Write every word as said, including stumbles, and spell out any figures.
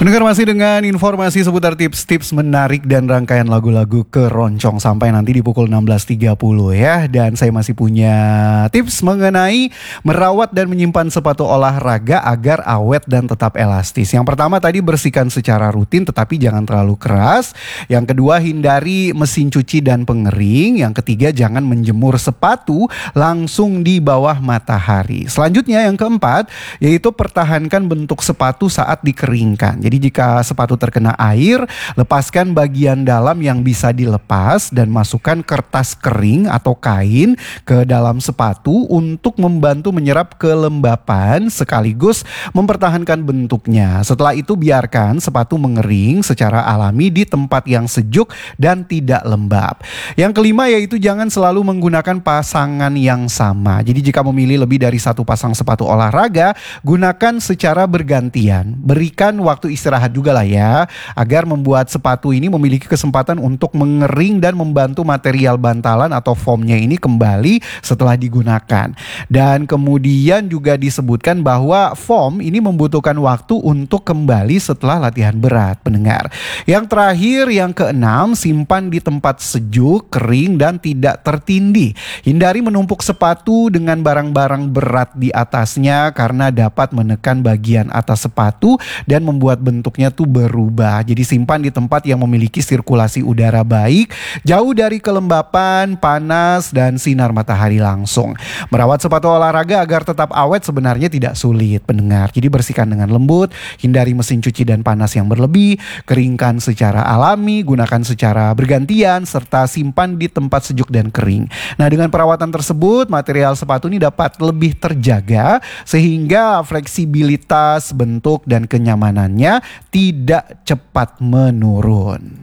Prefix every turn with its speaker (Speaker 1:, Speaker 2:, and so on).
Speaker 1: Pendengar masih dengan informasi seputar tips-tips menarik dan rangkaian lagu-lagu keroncong sampai nanti di pukul enam belas tiga puluh ya. Dan saya masih punya tips mengenai merawat dan menyimpan sepatu olahraga agar awet dan tetap elastis. Yang pertama tadi bersihkan secara rutin tetapi jangan terlalu keras. Yang kedua hindari mesin cuci dan pengering. Yang ketiga jangan menjemur sepatu langsung di bawah matahari. Selanjutnya yang keempat yaitu pertahankan bentuk sepatu saat dikeringkan. Jadi jika sepatu terkena air, lepaskan bagian dalam yang bisa dilepas dan masukkan kertas kering atau kain ke dalam sepatu untuk membantu menyerap kelembapan sekaligus mempertahankan bentuknya. Setelah itu biarkan sepatu mengering secara alami di tempat yang sejuk dan tidak lembab. Yang kelima yaitu jangan selalu menggunakan pasangan yang sama. Jadi jika memilih lebih dari satu pasang sepatu olahraga, gunakan secara bergantian. Berikan waktu istirahat juga lah ya, agar membuat sepatu ini memiliki kesempatan untuk mengering dan membantu material bantalan atau foamnya ini kembali setelah digunakan. Dan kemudian juga disebutkan bahwa foam ini membutuhkan waktu untuk kembali setelah latihan berat, pendengar. Yang terakhir, yang keenam, simpan di tempat sejuk, kering dan tidak tertindih. Hindari menumpuk sepatu dengan barang-barang berat di atasnya karena dapat menekan bagian atas sepatu dan membuat bentuknya tuh berubah. Jadi simpan di tempat yang memiliki sirkulasi udara baik, jauh dari kelembapan, panas dan sinar matahari langsung. Merawat sepatu olahraga agar tetap awet sebenarnya tidak sulit, pendengar. Jadi bersihkan dengan lembut, hindari mesin cuci dan panas yang berlebih, keringkan secara alami, gunakan secara bergantian serta simpan di tempat sejuk dan kering. Nah, dengan perawatan tersebut material sepatu ini dapat lebih terjaga sehingga fleksibilitas bentuk dan kenyamanannya tidak cepat menurun.